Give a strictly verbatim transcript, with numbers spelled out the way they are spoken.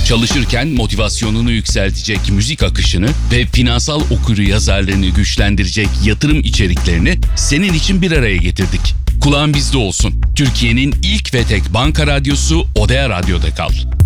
Çalışırken motivasyonunu yükseltecek müzik akışını ve finansal okuryazarlığını güçlendirecek yatırım içeriklerini senin için bir araya getirdik. Kulağın bizde olsun. Türkiye'nin ilk ve tek banka radyosu Odea Radyo'da kal.